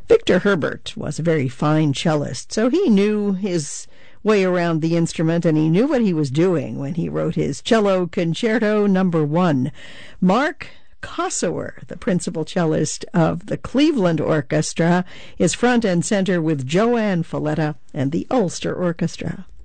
Victor Herbert was a very fine cellist, so he knew his way around the instrument, and he knew what he was doing when he wrote his Cello Concerto No. 1. Mark Kossower, the principal cellist of the Cleveland Orchestra, is front and center with Joanne Falletta and the Ulster Orchestra.